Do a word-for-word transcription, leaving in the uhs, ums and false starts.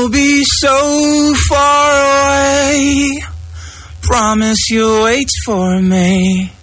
you'll be so far away. Promise you'll wait for me.